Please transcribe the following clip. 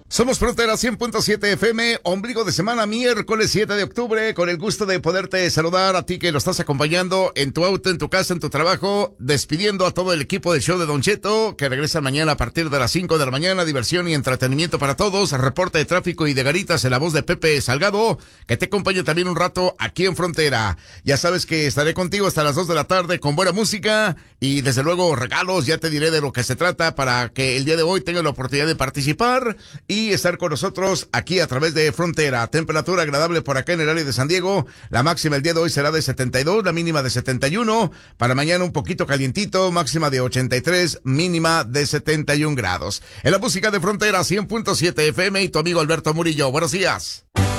Somos Frontera 100.7 FM, ombligo de semana, miércoles 7 de octubre, con el gusto de poderte saludar a ti que lo estás acompañando en tu auto, en tu casa, en tu trabajo, despidiendo a todo el equipo del show de Don Cheto, que regresa mañana a partir de las 5 de la mañana, diversión y entretenimiento para todos, reporte de tráfico y de garitas en la voz de Pepe Salgado, que te acompañe también un rato aquí en Frontera. Ya sabes que estaré contigo hasta las 2 de la tarde con buena música y desde luego regalos, ya te diré de lo que se trata para que el día de hoy tengas la oportunidad de participar y estar con nosotros aquí a través de Frontera. Temperatura agradable por acá en el área de San Diego. La máxima el día de hoy será de 72, la mínima de 71. Para mañana un poquito calientito, máxima de 83, mínima de 71 grados. En la música de Frontera 100.7 FM y tu amigo Alberto Murillo. Buenos días.